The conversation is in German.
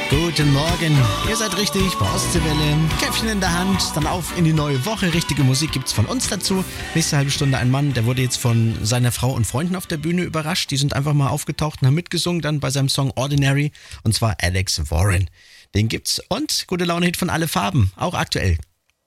Guten Morgen, ihr seid richtig bei Ostseewelle, Käffchen in der Hand, dann auf in die neue Woche. Richtige Musik gibt's von uns dazu. Nächste halbe Stunde ein Mann, der wurde jetzt von seiner Frau und Freunden auf der Bühne überrascht. Die sind einfach mal aufgetaucht und haben mitgesungen dann bei seinem Song Ordinary, und zwar Alex Warren. Den gibt's und gute Laune-Hit von Alle Farben, auch aktuell.